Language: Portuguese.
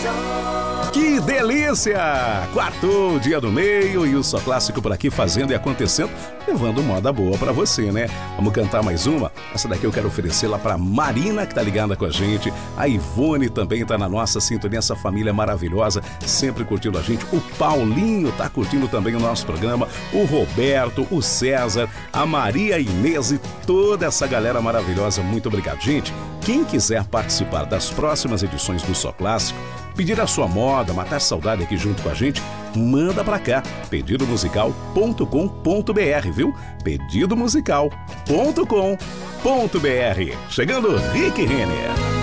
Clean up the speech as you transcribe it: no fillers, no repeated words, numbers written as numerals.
Que delícia! Quarto, dia do meio e o Só Clássico por aqui fazendo e acontecendo, levando moda boa pra você, né? Vamos cantar mais uma? Essa daqui eu quero oferecer lá pra Marina, que tá ligada com a gente. A Ivone também tá na nossa sintonia, essa família maravilhosa, sempre curtindo a gente. O Paulinho tá curtindo também o nosso programa. O Roberto, o César, a Maria Inês e toda essa galera maravilhosa. Muito obrigado, gente. Quem quiser participar das próximas edições do Só Clássico, pedir a sua moda, matar saudade aqui junto com a gente, manda pra cá, pedidomusical.com.br, viu? Pedidomusical.com.br. Chegando Rick Renner.